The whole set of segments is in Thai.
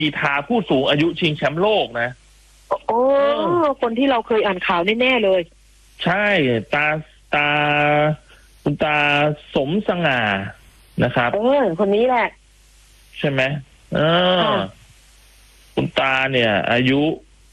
กีฬาผู้สูงอายุชิงแชมป์โลกนะโอ้คนที่เราเคยอ่านข่าวแน่ๆเลยใช่คุณตาสมสง่านะครับคนนี้แหละใช่ไหมคุณตาเนี่ยอายุ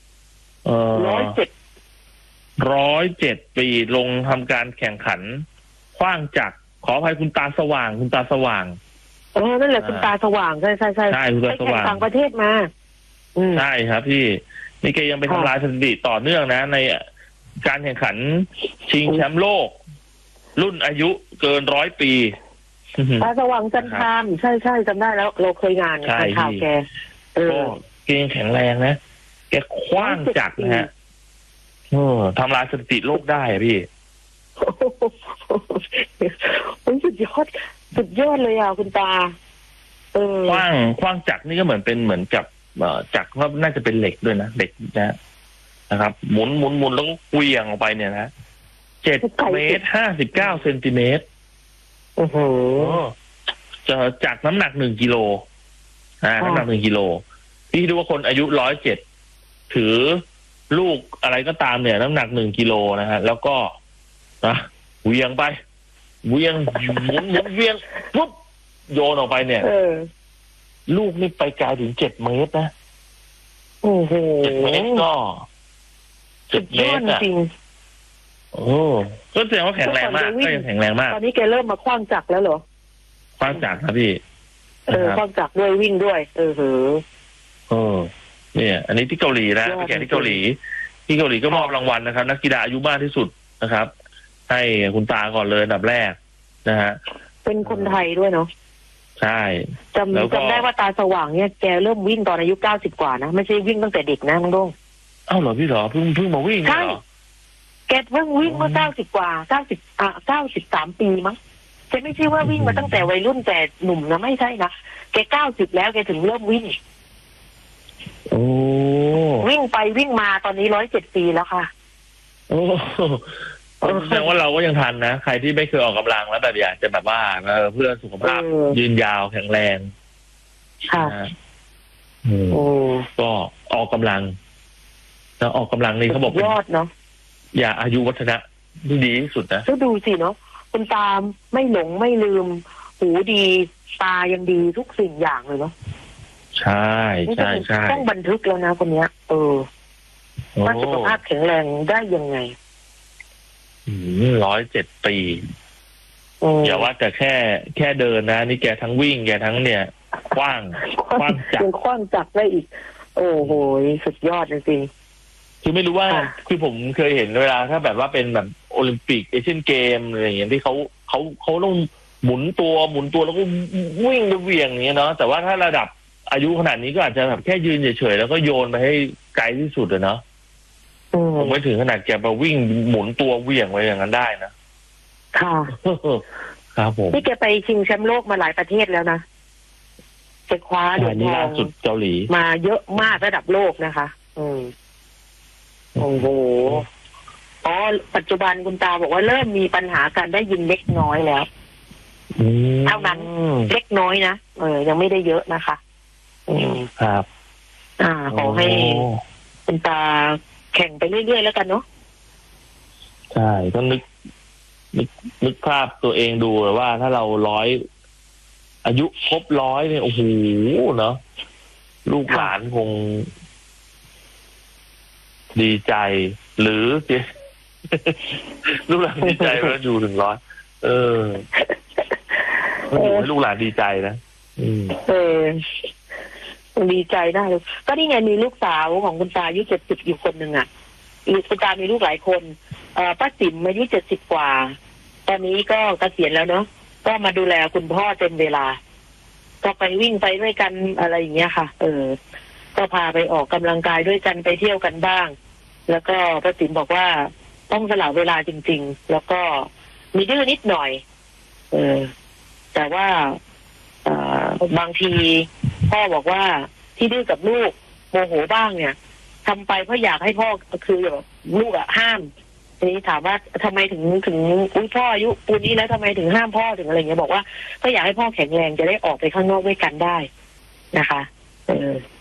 107 ปีลงทำการแข่งขันขว้างจักรขออภัยคุณตาสว่างนั่นแหละคุณตาสว่างใช่คุณตาสว่างต่างประเทศมาใช่ครับพี่นี่แกยังไปทำลายสถิติต่อเนื่องนะในการแข่งขันชิงแชมป์โลกรุ่นอายุเกิน100 ปีตาสว่างจันทามใช่จำได้แล้วเราเคยงานข่าวแกแกยังแข็งแรงนะแกคว้างจักรนะฮะทำลายสถิติโลกได้พี่สุดยอดเลยอ่ะคุณตาคว้างจักรนี่ก็เหมือนกับจักรว่าน่าจะเป็นเหล็กด้วยนะเหล็กนะครับหมุนแล้วก็เกวี่ยงออกไปเนี่ยนะ7.59 เซนติเมตรโอ้โหจะจากน้ำหนัก1 กิโลน้ำหนัก1 กิโลพี่ดูว่าคนอายุ107ถือลูกอะไรก็ตามเนี่ยน้ำหนัก1 กิโลนะฮะแล้วก็เหวี่ยงไปหมุนเวียงปุ๊บโยนออกไปเนี่ยลูกนี่ไปไกลถึง7 เมตรนะโอ้โห 7 เมตรก็7 เมตรจริงก็แสดงว่าแข็งแรงมากก็ยังแข็งแรงมากตอนนี้แกเริ่มมาคว้างจักรแล้วเหรอคว้างจักรครับพี่คว้างจักรด้วยวิ่งด้วยเนี่ยอันนี้ที่เกาหลีนะไปแข่งที่เกาหลีก็มอบรางวัลนะครับนักกีฬาอายุมากที่สุดนะครับให้คุณตาก่อนเลยอันดับแรกนะฮะเป็นคนไทยด้วยเนาะใช่จำได้ว่าตาสว่างเนี่ยแกเริ่มวิ่งตอนอายุ90 กว่านะไม่ใช่วิ่งตั้งแต่เด็กนะน้องโด่งอ้าวเหรอพี่เหรอเพิ่งมาวิ่งใช่แกเพิ่งวิ่งเมื่อ90 กว่า93 ปีมั้งแกไม่ใช่ว่าวิ่งมาตั้งแต่วัยรุ่นแต่หนุ่มนะไม่ใช่นะแก90แล้วแกถึงเริ่มวิ่งวิ่งไปวิ่งมาตอนนี้107 ปีแล้วค่ะแสดงว่าเราก็ยังทันนะใครที่ไม่เคยออกกำลังแล้วแบบอยากจะแบบว่าเพื่อสุขภาพยืนยาวแข็งแรงค่ะก็ออกกำลังแล้วออกกำลังนี่เขาบอกยอดเนาะอย่าอายุวัฒนะที่ดีที่สุดนะก็ดูสิเนาะคุณตาไม่หลงไม่ลืมหูดีตายังดีทุกสิ่งอย่างเลยเนาะใช่ต้องบันทึกแล้วนะคนเนี้ยว่าสุขภาพแข็งแรงได้ยังไง 107 ปีอย่าว่าแต่แค่เดินนะนี่แกทั้งวิ่งแกทั้งเนี่ยคว้างจักรยังคว้างจักรได้อีกโอ้โหสุดยอดจริงๆคือไม่รู้ว่าคือผมเคยเห็นเวลาถ้าแบบว่าเป็นแบบโอลิมปิกเอเชียนเกมอะไรอย่างเงี้ยที่เขาต้องหมุนตัวแล้วก็วิ่งไปเหวี่ยงอย่างเงี้ยเนาะแต่ว่าถ้าระดับอายุขนาดนี้ก็อาจจะแบบแค่ยืนเฉยๆแล้วก็โยนไปให้ไกลที่สุดเลยเนาะผมไม่ถึงขนาดแกไปวิ่งหมุนตัวเหวี่ยงไว้อย่างนั้นได้นะค่ะครับผมนี่แกไปชิงแชมป์โลกมาหลายประเทศแล้วนะแกคว้าเหรียญทองสุดเกาหลีมาเยอะมากระดับโลกนะคะโอ้โหปัจจุบันคุณตาบอกว่าเริ่มมีปัญหาการได้ยินเล็กน้อยแล้วเท่านั้นเล็กน้อยนะยังไม่ได้เยอะนะคะครับขอให้คุณตาแข่งไปเรื่อยๆแล้วกันเนาะใช่ต้องนึกภาพตัวเองดูว่าถ้าเราอายุครบ100เนี่ยโอ้โหเนาะลูกหลานคงดีใจหรือลูกหลานดีใจว่าอยู่ถึง100ให้ลูกหลานดีใจนะดีใจได้เลยก็นี่ไงมีลูกสาวของคุณตาอายุ70อยู่คนหนึ่งคุณตามีลูกหลายคนป้าติ๋มอายุ70 กว่าตอนนี้ก็เกษียณแล้วเนาะก็มาดูแลคุณพ่อเต็มเวลาก็ไปวิ่งไปด้วยกันอะไรอย่างเงี้ยค่ะก็พาไปออกกำลังกายด้วยกันไปเที่ยวกันบ้างแล้วก็ป้าติ๋มบอกว่าต้องสละเวลาจริงๆแล้วก็มีดื้อนิดหน่อยแต่ว่าบางทีพ่อบอกว่าที่ดื้อกับลูกโมโหบ้างเนี่ยทำไปเพราะอยากให้พ่อคือลูกห้ามทีนี้ถามว่าทำไมถึงพ่ออายุปูนนี้แล้วทำไมถึงห้ามพ่อถึงอะไรเงี้ยบอกว่าก็อยากให้พ่อแข็งแรงจะได้ออกไปข้างนอกด้วยกันได้นะคะ